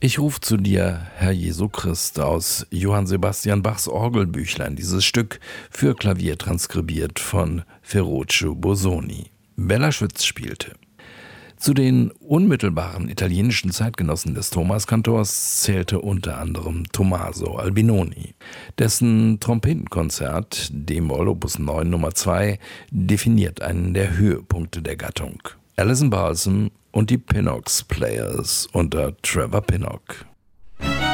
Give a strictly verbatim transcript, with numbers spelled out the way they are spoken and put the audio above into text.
Ich ruf zu dir, Herr Jesu Christ, aus Johann Sebastian Bachs Orgelbüchlein, dieses Stück für Klavier transkribiert von Ferruccio Busoni. Bella Schütz spielte. Zu den unmittelbaren italienischen Zeitgenossen des Thomaskantors zählte unter anderem Tommaso Albinoni. Dessen Trompetenkonzert D-Moll Opus neun Nummer zwei definiert einen der Höhepunkte der Gattung. Alison Balsom und die Pinnock Players unter Trevor Pinnock.